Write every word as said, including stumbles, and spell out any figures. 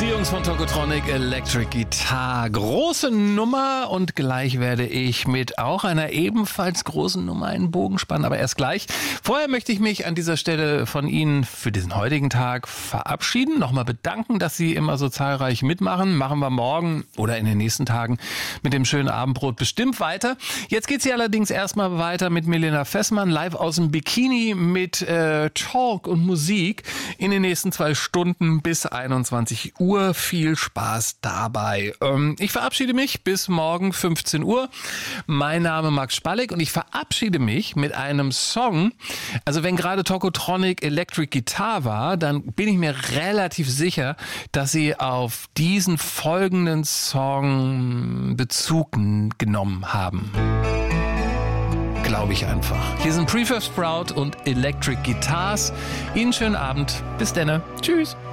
Die Jungs von Tokotronic Electric Guitar. Große Nummer und gleich werde ich mit auch einer ebenfalls großen Nummer einen Bogen spannen, aber erst gleich. Vorher möchte ich mich an dieser Stelle von Ihnen für diesen heutigen Tag verabschieden. Nochmal bedanken, dass Sie immer so zahlreich mitmachen. Machen wir morgen oder in den nächsten Tagen mit dem schönen Abendbrot bestimmt weiter. Jetzt geht's hier allerdings erstmal weiter mit Milena Fessmann live aus dem Bikini mit äh, Talk und Musik in den nächsten zwei Stunden bis einundzwanzig Uhr. Viel Spaß dabei. Ähm, ich verabschiede mich bis morgen fünfzehn Uhr. Mein Name Max Spalleck und ich verabschiede mich mit einem Song. Also wenn gerade Tokotronic Electric Guitar war, dann bin ich mir relativ sicher, dass sie auf diesen folgenden Song Bezug genommen haben. Glaube ich einfach. Hier sind Prefab Sprout und Electric Guitars. Ihnen schönen Abend. Bis denne. Tschüss.